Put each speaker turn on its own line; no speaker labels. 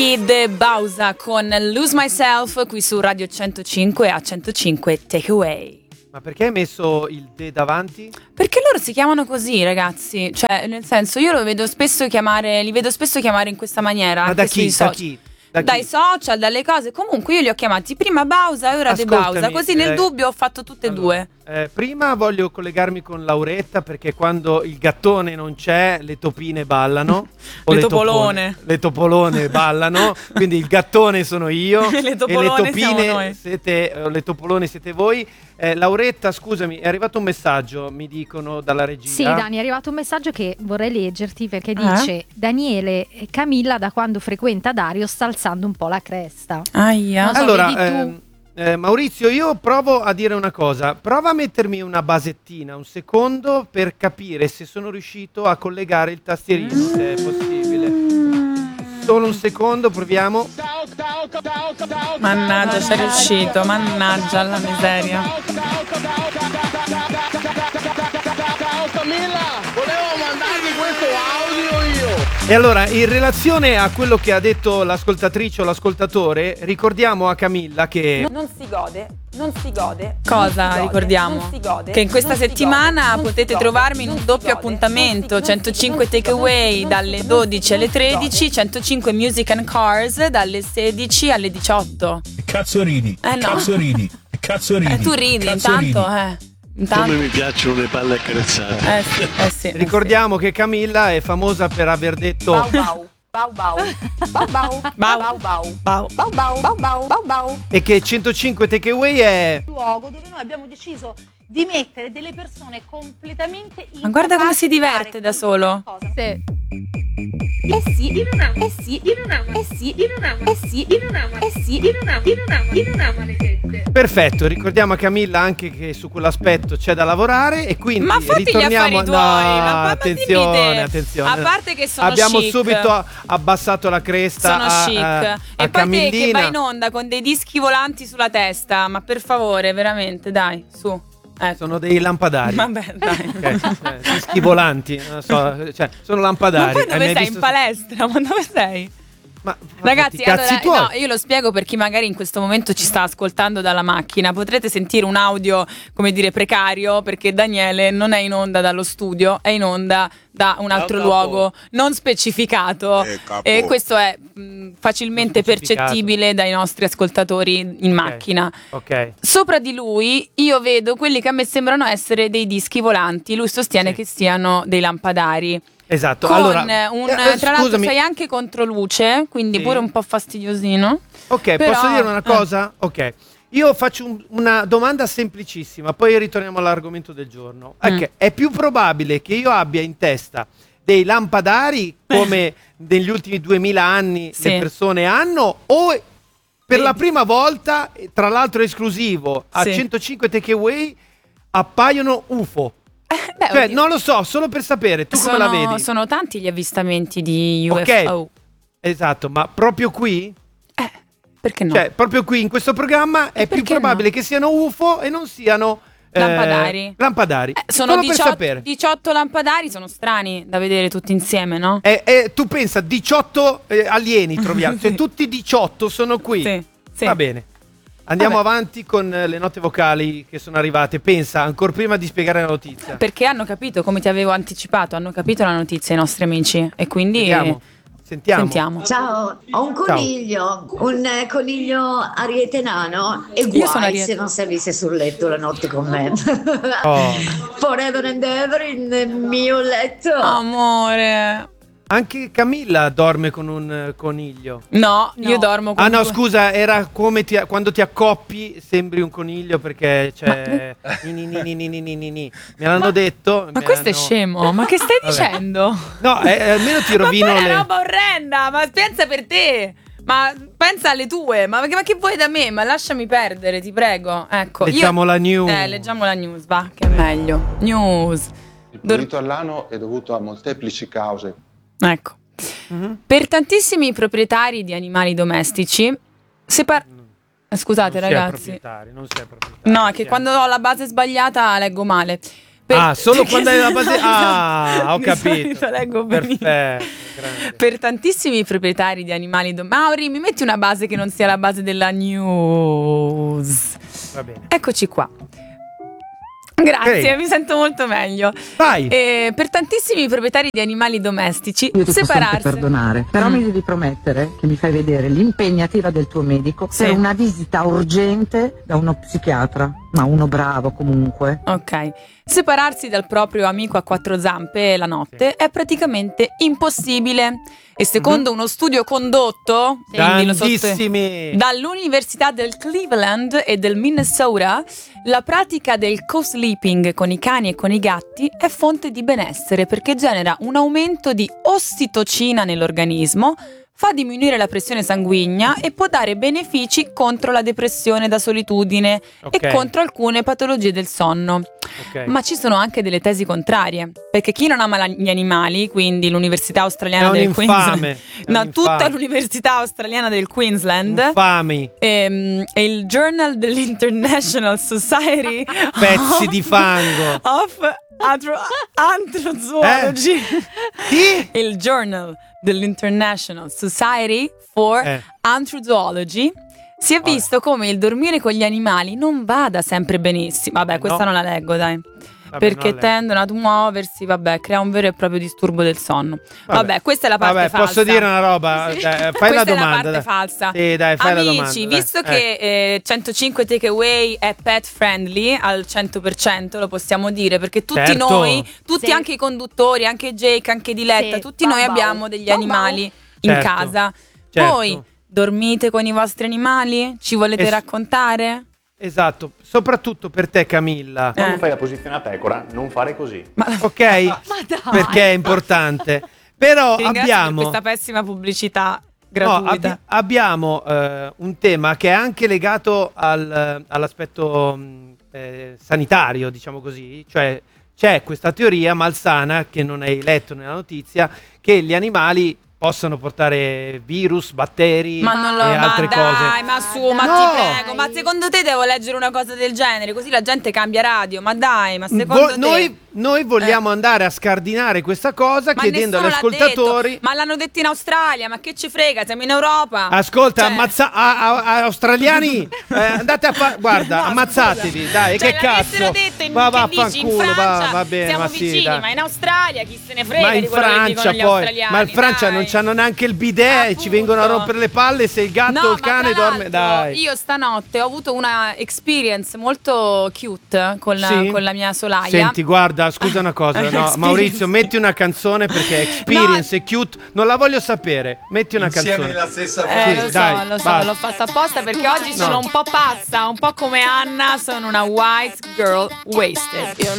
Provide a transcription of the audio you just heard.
Kid Bausa con Lose Myself qui su Radio 105 a 105 Takeaway.
Ma perché hai messo il de davanti?
Perché loro si chiamano così, ragazzi. Cioè, nel senso, io li vedo spesso chiamare in questa maniera.
Ma da chi? Da chi?
Dai social, dalle cose. Comunque io li ho chiamati prima Bausa e ora De Bausa. Così nel dubbio ho fatto tutte e due.
Prima voglio collegarmi con Lauretta, perché quando il gattone non c'è, le topine ballano. O le topolone ballano. Quindi il gattone sono io
e le topine
le topolone siete voi. Lauretta, scusami, è arrivato un messaggio, mi dicono dalla regia.
Sì, Dani, è arrivato un messaggio che vorrei leggerti, perché dice: Daniele e Camilla da quando frequenta Dario sta alzando un po' la cresta.
Aia.
So,
allora, Maurizio, io provo a dire una cosa. Prova a mettermi una basettina, un secondo, per capire se sono riuscito a collegare il tastierino, se è possibile. Solo un secondo, proviamo.
Mannaggia, sei riuscito. Mannaggia la miseria.
Camilla, volevo mandarti questo audio io.
E allora, in relazione a quello che ha detto l'ascoltatrice o l'ascoltatore, ricordiamo a Camilla che
non si gode.
Cosa ricordiamo? Che in questa settimana potete trovarmi in un doppio appuntamento: 105 Takeaway dalle 12 alle 13, 105 Music and Cars dalle 16 alle 18.
Cazzo ridi,
no.
Cazzo ridi.
Tu ridi, intanto.
Come mi piacciono le palle accarezzate.
Sì.
ricordiamo che Camilla è famosa per aver detto e che 105 Takeaway è
luogo dove noi abbiamo deciso di mettere delle persone completamente
Ma guarda come si diverte da solo.
perfetto. Ricordiamo a Camilla anche che su quell'aspetto c'è da lavorare, e quindi
Ma fatti gli affari tuoi, ma
attenzione.
A parte che sono
abbiamo
chic.
subito abbassato la cresta.
Sono chic.
a
E poi te che
Camillina.
vai in onda con dei dischi volanti sulla testa, ma per favore, veramente, dai, su. Ecco.
Sono dei lampadari.
Vabbè, dai.
Dischi volanti, non so, sono lampadari.
Ma poi dove
Hai mai
sei?
visto-
In palestra? Ma dove sei?
Ma
Ragazzi,
cazzi tuoi.
allora, no, io lo spiego per chi magari in questo momento ci sta ascoltando dalla macchina. Potrete sentire un audio, come dire, precario, perché Daniele non è in onda dallo studio, è in onda da un altro luogo non specificato, e questo è facilmente
Non specificato.
percettibile dai nostri ascoltatori in macchina.
Ok.
Sopra di lui io vedo quelli che a me sembrano essere dei dischi volanti. Lui sostiene
Sì.
che siano dei lampadari.
Esatto.
Con
allora,
tra l'altro
scusami.
sei anche controluce, quindi
Sì.
pure un po' fastidiosino.
Ok,
Però-
posso dire una cosa? Ok. Io faccio una domanda semplicissima, poi ritorniamo all'argomento del giorno. È più probabile che io abbia in testa dei lampadari come negli ultimi 2000 anni
Sì.
le persone hanno, o per la prima volta, tra l'altro esclusivo, a
Sì.
105 Takeaway appaiono UFO?
Beh,
Cioè,
oddio.
non lo so, solo per sapere, tu come la vedi?
Sono tanti gli avvistamenti di
Ok.
UFO.
Esatto, ma proprio qui?
Perché no?
Cioè, proprio qui in questo programma è più
perché
probabile
no?
che siano UFO e non siano
Lampadari.
lampadari.
Sono
Solo per
18,
sapere.
18 lampadari, sono strani da vedere tutti insieme, no?
Tu pensa, 18 alieni troviamo, cioè tutti 18 sono qui.
Sì.
Va bene. Andiamo
Vabbè.
avanti con le note vocali che sono arrivate. Pensa, ancora prima di spiegare la notizia.
Perché hanno capito, come ti avevo anticipato, hanno capito la notizia i nostri amici, e quindi sentiamo.
Ciao, ho un coniglio, un coniglio ariete nano, e
Io sono
guai
ariete.
se non salisse sul letto la notte con me.
Oh.
Forever and ever nel mio letto.
Amore.
Anche Camilla dorme con un coniglio.
No, io dormo con
Ah no,
due-
scusa, era come quando ti accoppi sembri un coniglio, perché c'è ni. Me l'hanno detto.
Ma questo è scemo, ma che stai
Vabbè.
dicendo?
No, almeno ti rovino
Ma poi è
le...
una roba orrenda, ma pensa per te. Ma pensa alle tue, ma che vuoi da me? Ma lasciami perdere, ti prego. Ecco,
Leggiamo la news.
leggiamo la news, va, che è meglio. News.
Il prurito all'ano è dovuto a molteplici cause.
Ecco. Per tantissimi proprietari di animali domestici, scusate
Non si è
ragazzi.
proprietari, non si è proprietari.
No, è che quando ho la base sbagliata leggo male.
Solo quando hai la base. Ho
Di
capito.
solito leggo benissimo.
Perfetto. Grande.
Per tantissimi proprietari di animali Mauri, mi metti una base che non sia la base della news.
Va bene.
Eccoci qua. Grazie,
Prego.
mi sento molto meglio.
Vai.
Per tantissimi proprietari di animali domestici,
Io ti posso anche
separarsi.
perdonare, però mi devi promettere che mi fai vedere l'impegnativa del tuo medico
Sì.
per una visita urgente da uno psichiatra, ma uno bravo comunque.
Ok. Separarsi dal proprio amico a quattro zampe la notte è praticamente impossibile. E secondo uno studio condotto quindi
Grandissimi.
dall'Università del Cleveland e del Minnesota, la pratica del co-sleeping con i cani e con i gatti è fonte di benessere perché genera un aumento di ossitocina nell'organismo, fa diminuire la pressione sanguigna e può dare benefici contro la depressione da solitudine
Ok.
e contro alcune patologie del sonno.
Ok.
Ma ci sono anche delle tesi contrarie, perché chi non ama gli animali, quindi l'Università Australiana
È un
del
infame,
Queensland,
è un
tutta
infame.
l'Università Australiana del Queensland
Infami.
e il Journal dell'International Society
Pezzi di fango.
of Anthrozoology,
Chi?
il Journal dell'International Society for Anthrozoology, si è visto come il dormire con gli animali non vada sempre benissimo. Vabbè, questa
no.
non la leggo, dai.
Vabbè,
Perché
non la leggo.
tendono ad muoversi, vabbè, crea un vero e proprio disturbo del sonno. Vabbè, questa è la parte
Vabbè,
falsa.
posso dire una roba? Dai, fai
Questa
la
è
domanda.
la parte
dai.
falsa.
Sì, dai, fai la domanda.
Amici,
dai.
visto che 105 Takeaway è pet friendly al 100%, lo possiamo dire, perché tutti
Certo.
noi, tutti
Sì.
anche i conduttori, anche Jake, anche Diletta,
Sì,
tutti noi
bau bau.
abbiamo degli
Bau
animali in
Certo,
casa.
certo.
Voi dormite con i vostri animali? Ci volete raccontare?
Esatto, soprattutto per te Camilla.
Quando fai la posizione a pecora, non fare così.
Ok?
dai.
Perché è importante. Però
Ti ringrazio
abbiamo
per questa pessima pubblicità
no,
gratuita.
abbiamo un tema che è anche legato all'aspetto sanitario, diciamo così, cioè c'è questa teoria malsana che non hai letto nella notizia che gli animali possono portare virus, batteri
Ma non lo
e altre
ma
cose.
dai, ma su, ma
No.
ti prego, ma secondo te devo leggere una cosa del genere? Così la gente cambia radio, ma dai, ma secondo te
Noi vogliamo andare a scardinare questa cosa
ma
chiedendo agli
nessuno l'ha
ascoltatori.
detto. Ma l'hanno detto in Australia, ma che ci frega? Siamo in Europa.
Ascolta,
Cioè,
australiani, andate a fare, guarda, ammazzatevi, dai,
cioè,
che cazzo.
l'avessero detto in,
Va
che dici, in
vaffanculo,
Francia
va bene,
siamo
ma sì,
vicini,
dai.
ma in Australia chi se ne frega
Ma in
di quello che dicono
Francia
gli
poi,
australiani?
ma in Francia
dai.
non c'hanno neanche il bidet e ci vengono a rompere le palle se il gatto o
No,
il cane
ma tra
dorme,
l'altro,
dai.
io stanotte ho avuto una experience molto cute con la,
Sì?
con la mia solaia.
Senti, guarda, scusa una cosa, no,
Experience.
Maurizio, metti una canzone perché experience e cute, non la voglio sapere. Metti una canzone.
nella stessa
Sì,
Lo so,
dai,
lo so,
basta.
l'ho fatto apposta perché oggi sono un po' pazza, un po' come Anna, sono una white girl wasted.